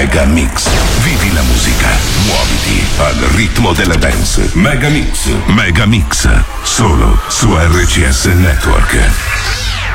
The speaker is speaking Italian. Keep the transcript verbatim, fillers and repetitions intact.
Mega Mix. Vivi la musica, muoviti al ritmo della dance. Mega Mix. Mega Mix. Solo su R C S Network.